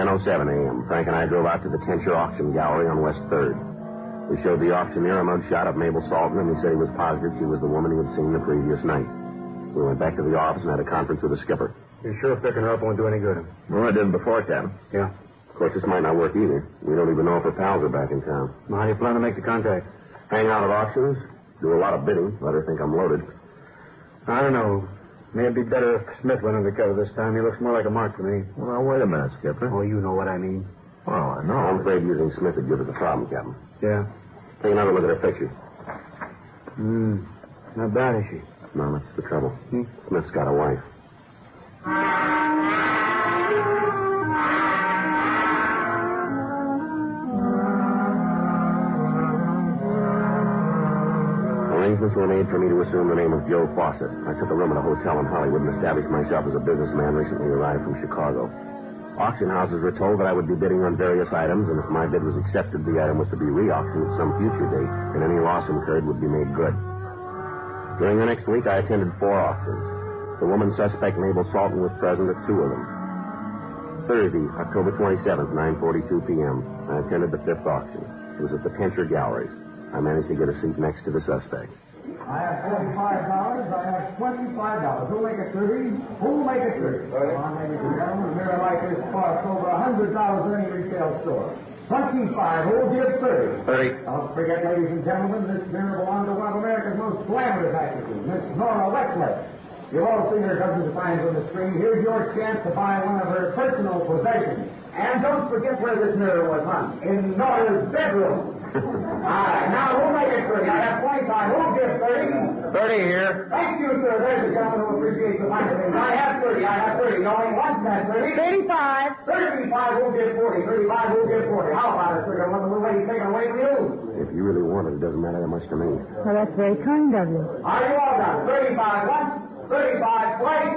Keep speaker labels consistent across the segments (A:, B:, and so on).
A: 10:07 a.m. Frank and I drove out to the Tencher Auction Gallery on West 3rd. We showed the auctioneer a mugshot of Mabel Salton, and he said he was positive she was the woman he had seen the previous night. We went back to the office and had a conference with the skipper.
B: You sure picking her up won't do any good?
A: Well, I didn't before, Captain.
B: Yeah.
A: Of course, this might not work either. We don't even know if her pals are back in town.
B: Well, how do you plan to make the contact?
A: Hang out at auctions, do a lot of bidding, let her think I'm loaded.
B: I don't know. Maybe it'd be better if Smith went undercover this time. He looks more like a mark to me.
A: Well, now, wait a minute, Skipper.
B: Oh, you know what I mean.
A: Well, I know. I'm afraid using Smith would give us a problem, Captain.
B: Yeah.
A: Take another look at her picture.
B: Not bad, is she?
A: No, that's the trouble. Smith's got a wife. Arrangements were made for me to assume the name of Joe Fawcett. I took a room at a hotel in Hollywood and established myself as a businessman recently arrived from Chicago. Auction houses were told that I would be bidding on various items, and if my bid was accepted, the item was to be re-auctioned at some future date, and any loss incurred would be made good. During the next week, I attended 4 auctions. The woman suspect, Mabel Salton, was present at 2 of them. Thursday, October 27th, 9:42 p.m., I attended the 5th auction. It was at the Tencher Galleries. I managed to get a seat next to the suspect.
C: I have $45. I have $25. Who'll make it 30? Who'll make it 30? Come on, ladies and gentlemen. A mirror like this costs over $100 in any retail store. 25. Who'll give 30?
A: 30.
C: Don't forget, ladies and gentlemen, this mirror belongs to one of America's most glamorous actresses, Miss Nora Westler. You've all seen her dozens of times on the screen. Here's your chance to buy one of her personal possessions. And don't forget where this mirror was hung. In Nora's bedroom. All right, now who'll make it 30? I have 25. Who'll give 30?
A: 30 here.
C: Thank you, sir. There's a gentleman who appreciates the finer things. I have 30. I have 30. No one wants that 30.
D: 35.
C: 35 who'll give 40. 35 who'll give 40. How about it, sir? One little lady taking away from you?
A: If you really want it, it doesn't matter that much to me.
D: Well, that's very kind of you.
C: Are you all done? 35 once, 35 twice.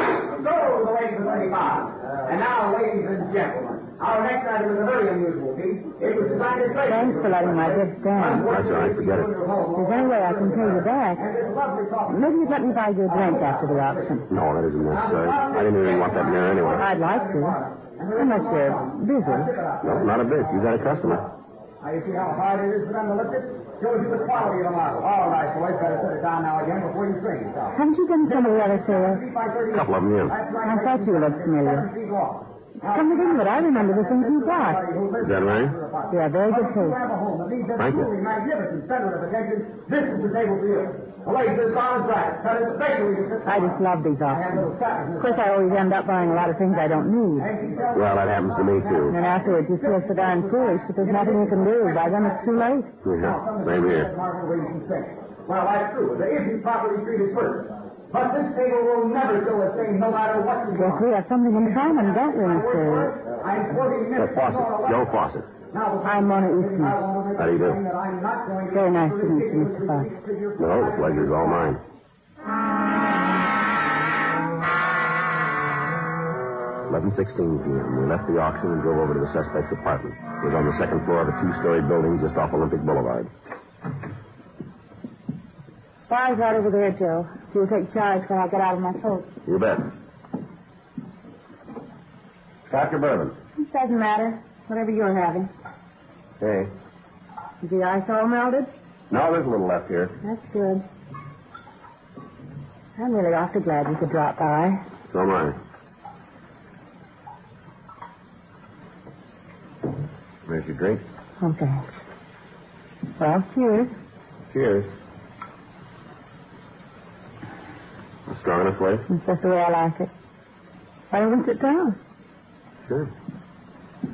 C: Go to the lady for 35. And now, ladies and gentlemen, our next item is a very unusual piece. It was designed especially...
D: Thanks for letting my bid stand.
A: That's all right. Forget it.
D: If there's any way I can pay you back, maybe you'd let me buy you a drink after the auction.
A: No, that isn't necessary. I didn't really want that mirror anyway.
D: I'd like to. Unless you're busy.
A: No, not a bit. You got a customer.
C: Now, you see how hard it is for them to lift it? Shows you the quality of the model. All right, boys, better set it down now again before you string it out.
D: Haven't you done some of the other sales?
A: A couple of them, yeah.
D: I thought you looked familiar. Come to think of it, I remember the things you bought.
A: Is that right?
D: Yeah, very good taste.
A: Thank you.
C: Magnificent center of attention. This is the table for you. The lace is on track. Cut it especially.
D: I just love these auctions. Of course, I always end up buying a lot of things I don't need.
A: Well, that happens to me, too.
D: And then afterwards, you feel so darn foolish that there's nothing you can do. By then, it's too late.
A: Yeah, same here.
C: Well, that's true. If you properly treated first. But this table will never show a stain no matter what you
D: Yes,
C: want.
D: we have something in common, don't we, Mr.
C: I'm quoting Miss
A: Fawcett. Joe Fawcett.
D: I'm Mona Eastman.
A: How do you do?
D: Very nice to meet you, Mr. Fawcett.
A: No, the pleasure's all mine. 11:16 p.m. We left the auction and drove over to the suspect's apartment. It was on the second floor of a 2-story building just off Olympic Boulevard.
D: Bar's right over there, Joe. You'll take charge when I get out of my coat.
A: You bet. Scotch or bourbon?
D: It doesn't matter. Whatever you're having.
A: Hey.
D: Is the ice all melted?
A: No, there's a little left here.
D: That's good. I'm really awfully glad you could drop by.
A: So am I. Where's your drink?
D: Oh, thanks. Well, cheers.
A: Cheers. Strong enough, Wade?
D: That's just the way I like it. Why don't we sit down?
A: Sure.